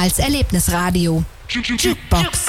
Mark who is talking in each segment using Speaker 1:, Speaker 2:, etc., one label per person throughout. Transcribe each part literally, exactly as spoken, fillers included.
Speaker 1: als Erlebnisradio. Jukebox.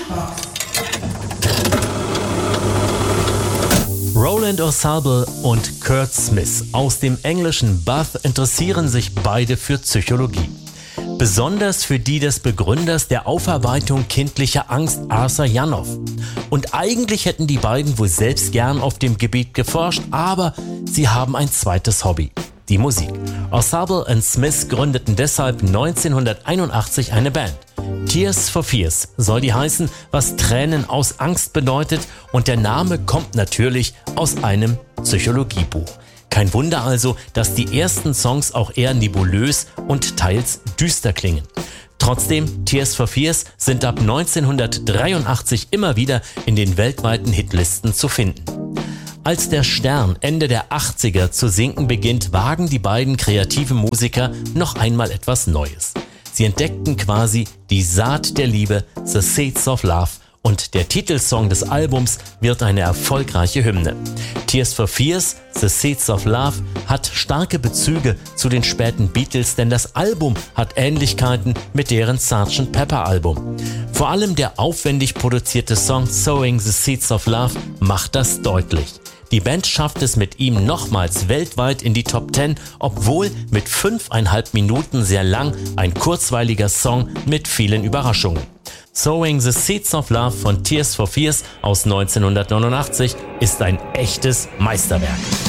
Speaker 2: Roland O'Sullivan und Kurt Smith aus dem englischen Bath interessieren sich beide für Psychologie. Besonders für die des Begründers der Aufarbeitung kindlicher Angst, Arthur Janov. Und eigentlich hätten die beiden wohl selbst gern auf dem Gebiet geforscht, aber sie haben ein zweites Hobby: die Musik. O'Sullivan und Smith gründeten deshalb neunzehnhunderteinundachtzig eine Band. Tears for Fears soll die heißen, was Tränen aus Angst bedeutet, und der Name kommt natürlich aus einem Psychologiebuch. Kein Wunder also, dass die ersten Songs auch eher nebulös und teils düster klingen. Trotzdem, Tears for Fears sind ab neunzehnhundertdreiundachtzig immer wieder in den weltweiten Hitlisten zu finden. Als der Stern Ende der achtziger zu sinken beginnt, wagen die beiden kreativen Musiker noch einmal etwas Neues. Sie entdeckten quasi die Saat der Liebe, The Seeds of Love, und der Titelsong des Albums wird eine erfolgreiche Hymne. Tears for Fears, The Seeds of Love hat starke Bezüge zu den späten Beatles, denn das Album hat Ähnlichkeiten mit deren Sergeant Pepper Album. Vor allem der aufwendig produzierte Song Sowing the Seeds of Love macht das deutlich. Die Band schafft es mit ihm nochmals weltweit in die Top zehn, obwohl mit fünfeinhalb Minuten sehr lang, ein kurzweiliger Song mit vielen Überraschungen. Sowing the Seeds of Love von Tears for Fears aus neunzehnhundertneunundachtzig ist ein echtes Meisterwerk.